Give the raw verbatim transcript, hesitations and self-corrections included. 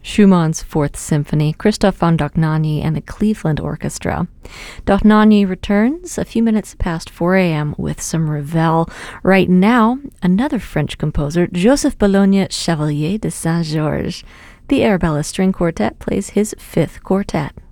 Schumann's Fourth Symphony, Christoph von Dohnanyi and the Cleveland Orchestra. Dohnanyi returns a few minutes past four a.m. with some Ravel. Right now, another French composer, Joseph Bologna Chevalier de Saint-Georges. The Arabella String Quartet plays his fifth quartet.